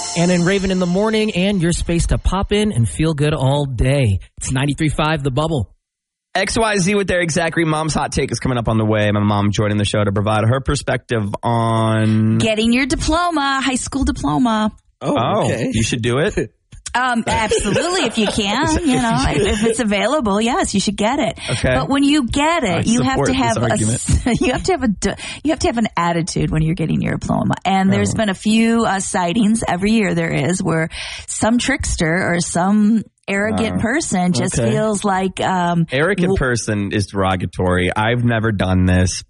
Anna and Raven in the morning, and your space to pop in and feel good all day. It's 93.5 The Bubble. XYZ with their Exact Read Mom's Hot Take is coming up on the way. My mom joining the show to provide her perspective on... Getting your diploma, high school diploma. Oh, okay. You should do it? Absolutely, if you can, if it's available, yes, you should get it. Okay. But when you get it, you have to have an attitude when you're getting your diploma. And there's been a few sightings every year there is where some trickster or some arrogant person just feels like arrogant person is derogatory. I've never done this.